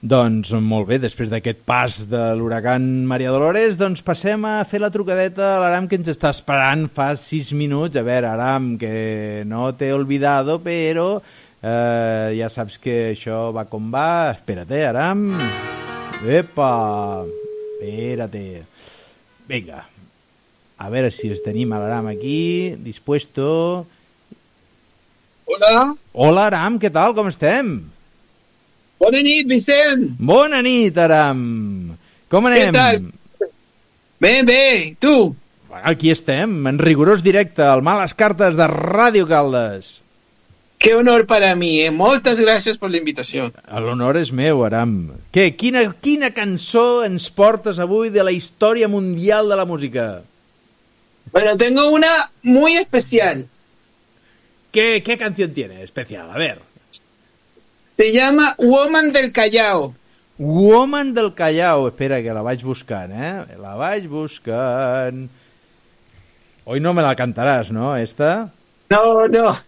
Doncs molt bé, després d'aquest pas de l'huracan Maria Dolores, doncs passem a fer la trucadeta a l'Aram, que ens està esperant fa 6 minuts. A veure, Aram, que no t'he olvidado, però ja saps que això va com va. Espérate, Aram. Epa! Espérate. Vinga. A veure si els tenim a l'Aram aquí, dispuesto. Hola. Hola, Aram, què tal? Com estem? Bona nit, Vicent. Bona nit, Aram. Com anem? Què tal? Bé, tu? Aquí estem, en rigorós directe, al Males Cartes de Ràdio Caldes. Qué honor para mí, Moltes gràcies per la invitació. L'honor és meu, Aram. Què, quina cançó ens portes avui de la història mundial de la música? Bueno, tengo una muy especial. ¿Qué canción tiene especial? A ver. Se llama Woman del Callao. Woman del Callao. Espera, que la vaig buscant, La vaig buscant. Hoy no me la cantarás, ¿no, esta? No.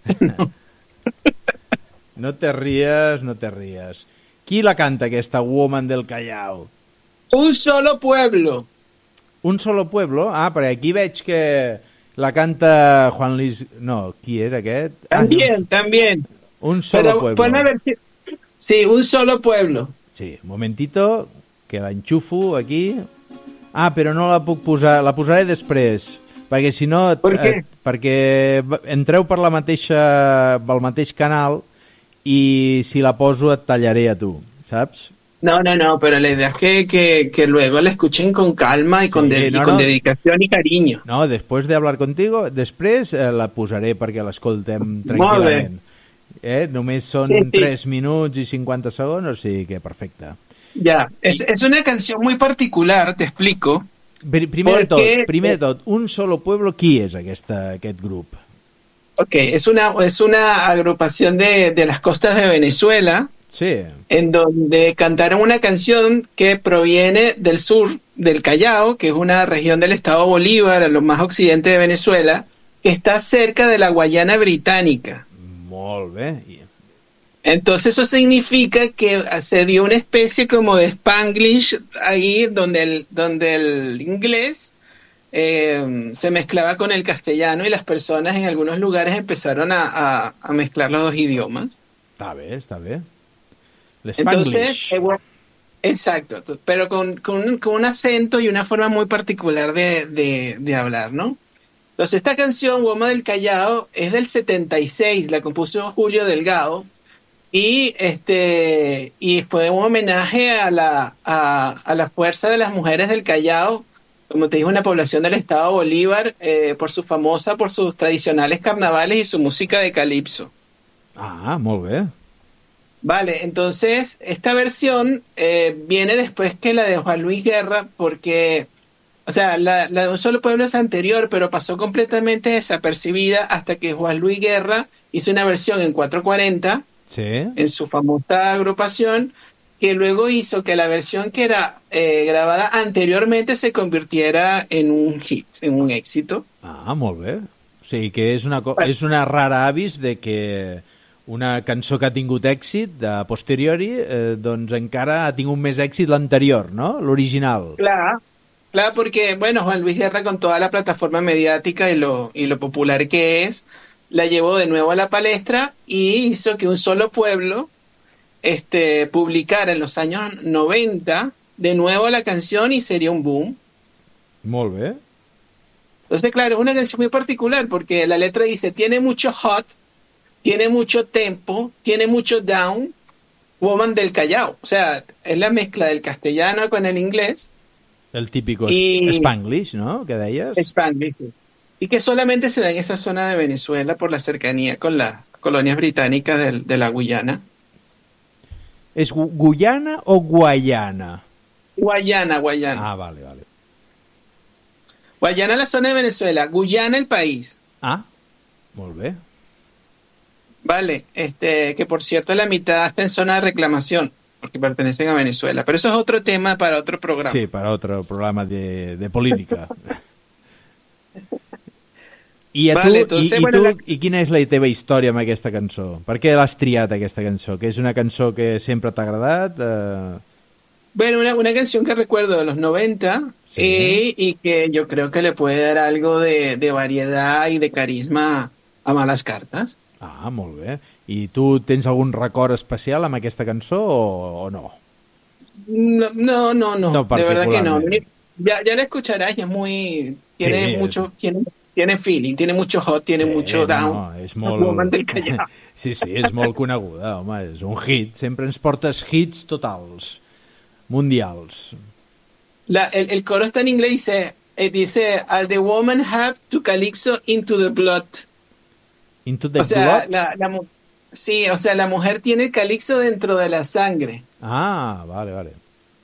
No te rías, no te rías. Qui la canta, aquesta Woman del Callao? Un solo pueblo. Un solo pueblo? Ah, perquè aquí veig que la canta Juan Luis... No, qui era aquest? También. Un solo pueblo. Sí, un solo pueblo. Sí, un momentito, que la enxufo aquí. Ah, però no la puc posar, la posaré després, perquè si no... Per què? Perquè entreu per pel mateix canal i si la poso et tallaré a tu, saps? No, pero la idea es que luego la escuchen con calma y con dedicación y cariño. No, después de hablar contigo, després la posaré perquè l'escoltem tranquil·lament. Només són 3 minuts i 50 segons, o sigui que perfecte. Ya, es una canción muy particular, te explico. Primer de tot, Un Solo Pueblo, qui és aquest grup? Ok, es una agrupación de las costas de Venezuela, sí, en donde cantaron una canción que proviene del sur del Callao, que es una región del estado Bolívar, a lo más occidente de Venezuela, que está cerca de la Guayana Británica. Molt bé. Entonces eso significa que se dio una especie como de Spanglish ahí donde el inglés se mezclaba con el castellano y las personas en algunos lugares empezaron a mezclar los dos idiomas. Está bé. Entonces, exacto, pero con un acento y una forma muy particular de hablar, ¿no? Entonces esta canción, Woman del Callao, es del 76, la compuso Julio Delgado, y fue un homenaje a la fuerza de las mujeres del Callao, como te dije, una población del estado Bolívar, por sus tradicionales carnavales y su música de calipso. Ah, molt bé. Vale, entonces esta versión viene después que la de Juan Luis Guerra, porque, o sea, la de Un Solo Pueblo es anterior, pero pasó completamente desapercibida hasta que Juan Luis Guerra hizo una versión en 440, sí, en su famosa agrupación, que luego hizo que la versión que era grabada anteriormente se convirtiera en un hit, en un éxito. Ah, molt bé. O sigui que és una rara avis de que una cançó que ha tingut èxit a posteriori, doncs encara ha tingut més èxit l'anterior, ¿no? L'original. Claro, porque, bueno, Juan Luis Guerra, con toda la plataforma mediática y lo popular que es, la llevó de nuevo a la palestra y hizo que Un Solo Pueblo publicara en los años 90 de nuevo la canción y sería un boom. Molt bé. Entonces, claro, es una canción muy particular porque la letra dice, tiene mucho hot, tiene mucho tempo, tiene mucho down, Woman del Callao. O sea, es la mezcla del castellano con el inglés. El típico Spanglish, ¿no? Que deies. Spanglish, sí. Y que solamente se da en esa zona de Venezuela por la cercanía con las colonias británicas de la Guyana. ¿Es Guyana o Guayana? Guayana. Ah, vale. Guayana, la zona de Venezuela. Guyana, el país. Ah, molt bé. Vale, que por cierto la mitad está en zona de reclamación, porque pertenecen a Venezuela. Pero eso es otro tema para otro programa. Sí, para otro programa de política. I quina és la teva història amb aquesta cançó? Per què l'has triat, aquesta cançó? Que és una cançó que sempre t'ha agradat? Bueno, una canción que recuerdo de los 90 Sí. y que yo creo que le puede dar algo de variedad y de carisma a Malas Cartas. Ah, molt bé. I tu tens algun record especial amb aquesta cançó o no? No, no, no, No no, de verdad que no. particularment. Ya la escucharás y es muy, Sí, tiene mucho, tiene feeling, tiene mucho hot, tiene sí, mucho no, down. no, és Woman molt... del Callao. Sí, sí, és molt coneguda, home, és un hit. Sempre ens portes hits totals, mundials. El coro está en inglés, dice, All the woman have to calypso into the blood. Into the O sea, Blood? sí, o sea, la mujer tiene el calixo dentro de la sangre. Ah, vale, vale.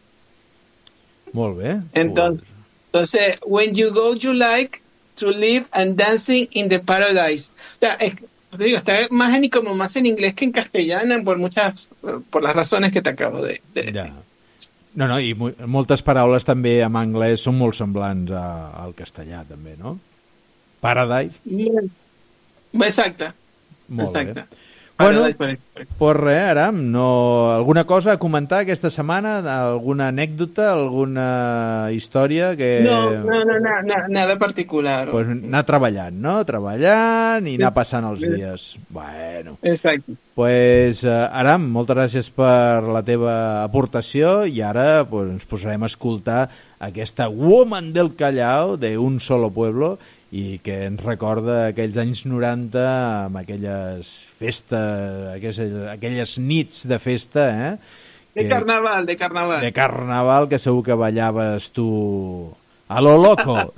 Molt bé. Entonces, when you go, you like to live and dancing in the paradise. O sea, te digo, está como más en inglés que en castellano por las razones que te acabo de decir. Ja. No, no, i moltes paraules també en anglès són molt semblants al castellà, també, no? Paradise. Exacte. Molt Exacte. bé. Bueno, Paradise. pues res, Aram, no... alguna cosa a comentar aquesta setmana? Alguna anècdota? Alguna història que... No, nada particular. Pues anar treballant, no? Treballant i Sí. anar passant els dies. Bueno, Exacte. pues Aram, moltes gràcies per la teva aportació i ara pues, ens posarem a escoltar aquesta Woman del Callao de Un Solo Pueblo i que ens recorda aquells anys 90 amb aquelles festes, aquelles nits de festa, De carnaval. de carnaval que segur que ballaves tu a lo loco.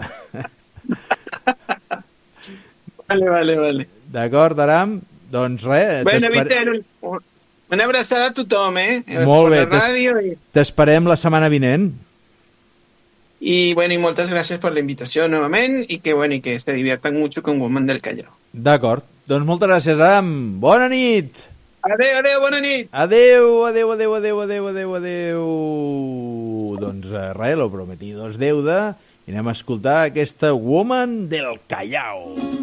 Vale. D'acord, Aram? Doncs res, Bueno, Vicent, una abraçada a tothom, Molt bé, per la ràdio t'esperem la setmana vinent. y bueno, y muchas gracias por la invitación nuevamente y que se diviertan mucho con Woman del Callao. D'acord, doncs moltes gràcies, Aram. Bona nit! Adeu, bona nit! Adeu. Doncs res, lo prometido és deuda i anem a escoltar aquesta Woman del Callao.